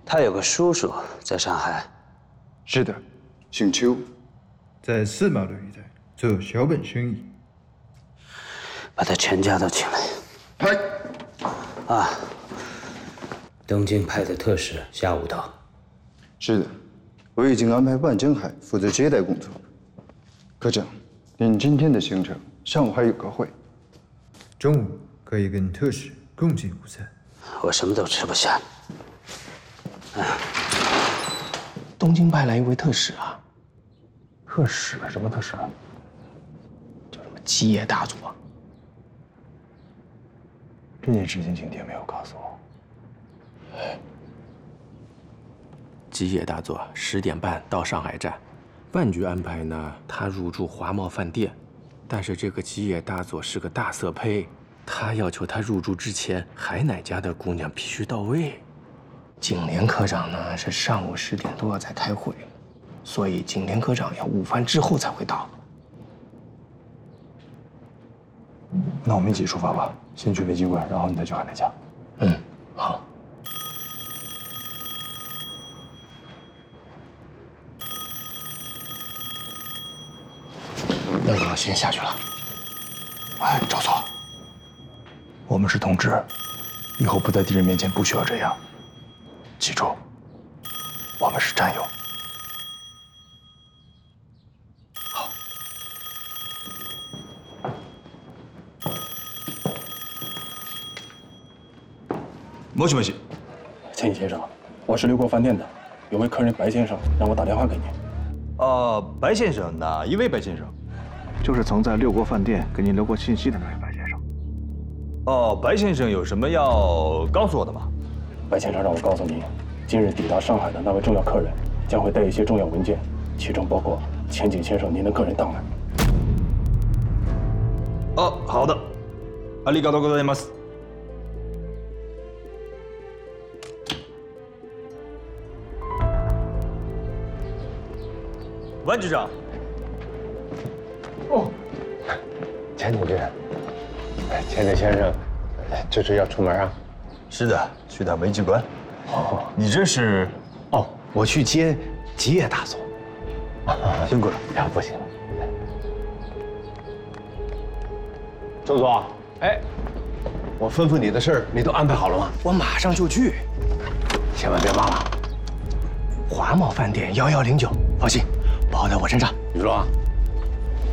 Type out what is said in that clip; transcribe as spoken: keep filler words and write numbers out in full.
他有个叔叔在上海。 是的，姓邱， 在四马路一带做小本生意。 把他全家都请来。 拍。 啊，东京派的特使下午到。 是的，我已经安排万江海负责接待工作。科长，您今天的行程，上午还有个会。 中午可以跟特使共进午餐。 我什么都吃不下。 啊，东京派来一位特使啊。特使？什么特使啊？叫什么基业大佐。这件事情景天没有告诉我。哎。 基业大佐十点半到上海站，万局安排呢，他入住华茂饭店，但是这个基业大佐是个大色胚，他要求他入住之前，海乃家的姑娘必须到位。 景莲科长呢是上午十点多在开会，所以景莲科长要午饭之后才会到。那我们一起出发吧，先去北京馆，然后你再去海乃家。嗯，好。那我先下去了。哎，赵总，我们是同志，以后不在敌人面前不需要这样。记住，我们是战友。好。 もしもし， 千亿先生，我是六国饭店的，有位客人白先生让我打电话给您。 哦，白先生，哪一位白先生？ 就是曾在六国饭店给您留过信息的那位白先生。 哦，白先生有什么要告诉我的吗？ 白先生让我告诉您，今日抵达上海的那位重要客人将会带一些重要文件，其中包括千景先生您的个人档案。 哦，好的，ありがとうございます。万局长。 哦，钱同志，千景先生，这是要出门啊？ 是的，去趟梅机关。哦，你这是？ 哦，我去接吉野大佐。 辛苦了。 呀，不行了。周总，哎，我吩咐你的事儿，你都安排好了吗？我马上就去，千万别忘了。华茂饭店幺幺零九，放心，包在我身上。你说啊？